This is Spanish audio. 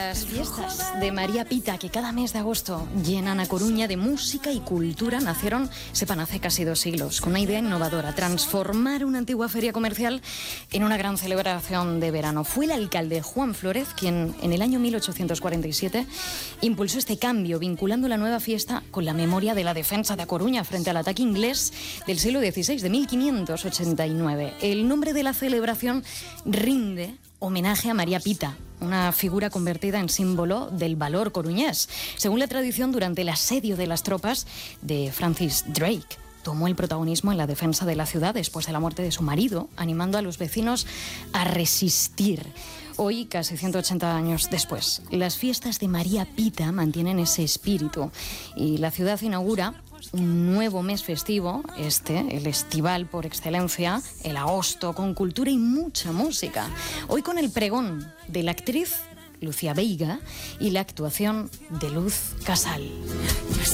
Las fiestas de María Pita, que cada mes de agosto llenan a Coruña de música y cultura, nacieron, sepan, hace casi 2 siglos, con una idea innovadora: transformar una antigua feria comercial en una gran celebración de verano. Fue el alcalde Juan Flórez quien, en el año 1847, impulsó este cambio, vinculando la nueva fiesta con la memoria de la defensa de A Coruña frente al ataque inglés del siglo XVI, de 1589. El nombre de la celebración rinde homenaje a María Pita, una figura convertida en símbolo del valor coruñés. Según la tradición, durante el asedio de las tropas de Francis Drake, tomó el protagonismo en la defensa de la ciudad después de la muerte de su marido, animando a los vecinos a resistir. Hoy, casi 180 años después, las fiestas de María Pita mantienen ese espíritu y la ciudad inaugura un nuevo mes festivo, el estival por excelencia, el agosto, con cultura y mucha música. Hoy con el pregón de la actriz Lucía Veiga y la actuación de Luz Casal.